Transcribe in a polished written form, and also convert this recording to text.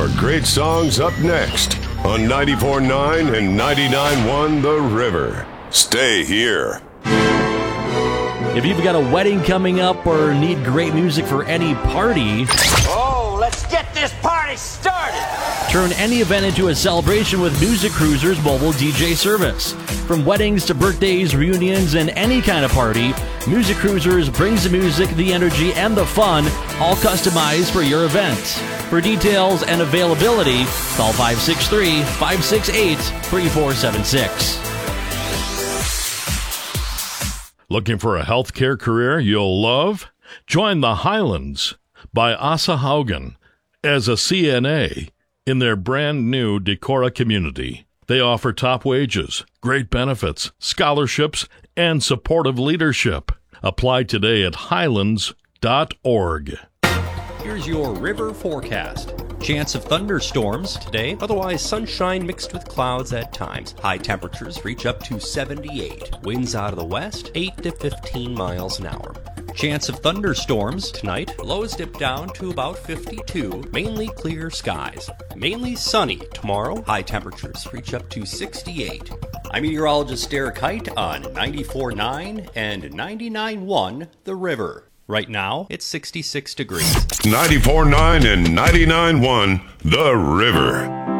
more great songs up next on 94.9 and 99.1 The River. Stay here. If you've got a wedding coming up or need great music for any party, let's get this party started! Turn any event into a celebration with Music Cruiser's mobile DJ service. From weddings to birthdays, reunions, and any kind of party, Music Cruisers brings the music, the energy, and the fun, all customized for your event. For details and availability, call 563-568-3476. Looking for a healthcare career you'll love? Join the Highlands by Asa Haugen as a CNA in their brand new Decorah community. They offer top wages, great benefits, scholarships, and supportive leadership. Apply today at highlands.org. Here's your river forecast. Chance of thunderstorms today, otherwise sunshine mixed with clouds at times. High temperatures reach up to 78. Winds out of the west, 8 to 15 miles an hour. Chance of thunderstorms tonight. Lows dip down to about 52. Mainly clear skies. Mainly sunny tomorrow. High temperatures reach up to 68. I'm meteorologist Derek Height on 94.9 and 99.1 The River. Right now, it's 66 degrees. 94.9 and 99.1 The River.